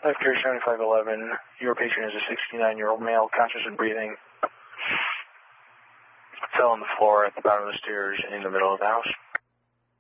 Life Care 7511, your patient is a 69-year-old male, conscious and breathing. Fell on the floor at the bottom of the stairs in the middle of the house.